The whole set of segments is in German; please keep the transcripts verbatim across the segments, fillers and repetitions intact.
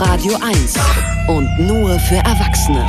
Radio eins und nur für Erwachsene.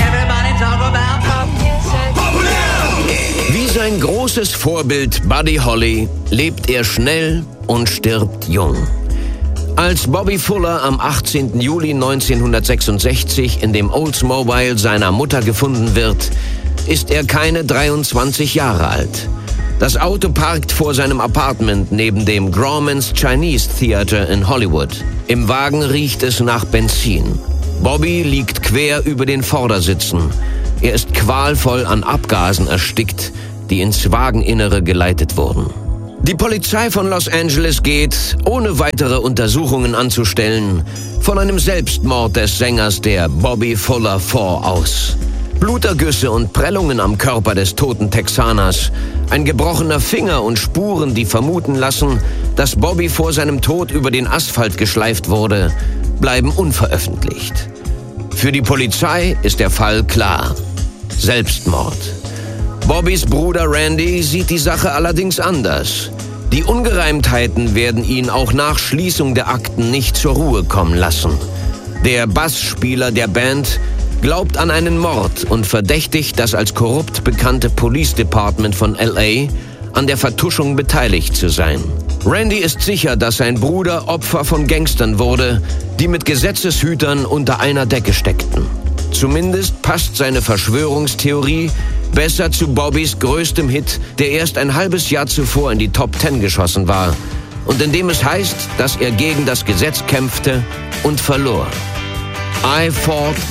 Wie sein großes Vorbild Buddy Holly lebt er schnell und stirbt jung. Als Bobby Fuller am achtzehnten Juli neunzehnhundertsechsundsechzig in dem Oldsmobile seiner Mutter gefunden wird, ist er keine dreiundzwanzig Jahre alt. Das Auto parkt vor seinem Apartment neben dem Grauman's Chinese Theater in Hollywood. Im Wagen riecht es nach Benzin. Bobby liegt quer über den Vordersitzen. Er ist qualvoll an Abgasen erstickt, die ins Wageninnere geleitet wurden. Die Polizei von Los Angeles geht, ohne weitere Untersuchungen anzustellen, von einem Selbstmord des Sängers der Bobby Fuller Four aus. Blutergüsse und Prellungen am Körper des toten Texaners, ein gebrochener Finger und Spuren, die vermuten lassen, dass Bobby vor seinem Tod über den Asphalt geschleift wurde, bleiben unveröffentlicht. Für die Polizei ist der Fall klar: Selbstmord. Bobbys Bruder Randy sieht die Sache allerdings anders. Die Ungereimtheiten werden ihn auch nach Schließung der Akten nicht zur Ruhe kommen lassen. Der Bassspieler der Band glaubt an einen Mord und verdächtigt das als korrupt bekannte Police Department von L A an der Vertuschung beteiligt zu sein. Randy ist sicher, dass sein Bruder Opfer von Gangstern wurde, die mit Gesetzeshütern unter einer Decke steckten. Zumindest passt seine Verschwörungstheorie besser zu Bobbys größtem Hit, der erst ein halbes Jahr zuvor in die Top Ten geschossen war und in dem es heißt, dass er gegen das Gesetz kämpfte und verlor. I fought